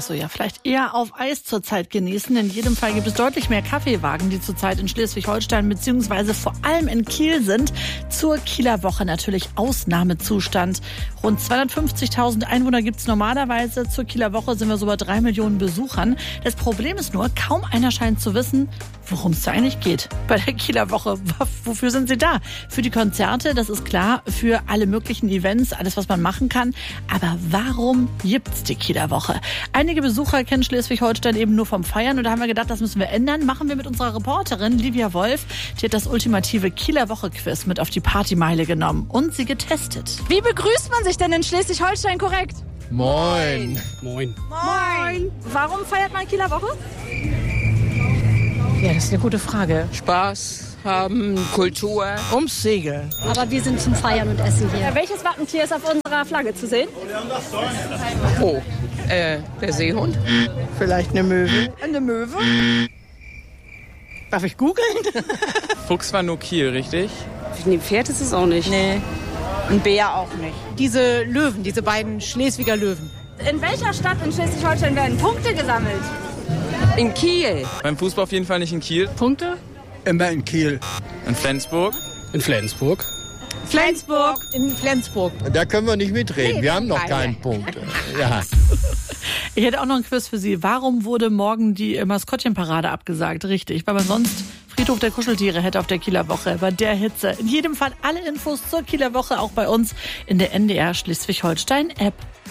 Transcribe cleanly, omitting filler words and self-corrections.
Also ja, vielleicht eher auf Eis zurzeit genießen. In jedem Fall gibt es deutlich mehr Kaffeewagen, die zurzeit in Schleswig-Holstein bzw. vor allem in Kiel sind. Zur Kieler Woche natürlich Ausnahmezustand. Rund 250.000 Einwohner gibt es normalerweise. Zur Kieler Woche sind wir so bei 3 Millionen Besuchern. Das Problem ist nur, kaum einer scheint zu wissen, worum es da eigentlich geht bei der Kieler Woche. Wofür sind sie da? Für die Konzerte, das ist klar, für alle möglichen Events, alles, was man machen kann. Aber warum gibt's die Kieler Woche? Einige Besucher kennen Schleswig-Holstein eben nur vom Feiern und da haben wir gedacht, das müssen wir ändern. Machen wir mit unserer Reporterin Livia Wolf. Die hat das ultimative Kieler Woche-Quiz mit auf die Partymeile genommen und sie getestet. Wie begrüßt man sich denn in Schleswig-Holstein korrekt? Moin. Moin. Moin. Warum feiert man Kieler Woche? Ja, das ist eine gute Frage. Spaß haben, Kultur. Ums Segeln. Aber wir sind zum Feiern und Essen hier. Welches Wappentier ist auf unserer Flagge zu sehen? Oh, der Seehund. Vielleicht eine Möwe. Eine Möwe. Darf ich googeln? Fuchs war nur Kiel, richtig? Ein Pferd ist es auch nicht. Nee. Ein Bär auch nicht. Diese Löwen, diese beiden Schleswiger Löwen. In welcher Stadt in Schleswig-Holstein werden Punkte gesammelt? In Kiel. Beim Fußball auf jeden Fall nicht in Kiel. Punkte? Immer in Kiel. In Flensburg. In Flensburg. Flensburg. In Flensburg. Da können wir nicht mitreden. Wir haben noch keinen Punkt. Ja. Ich hätte auch noch ein Quiz für Sie. Warum wurde morgen die Maskottchenparade abgesagt? Richtig, weil man sonst Friedhof der Kuscheltiere hätte auf der Kieler Woche bei der Hitze. In jedem Fall alle Infos zur Kieler Woche auch bei uns in der NDR Schleswig-Holstein App.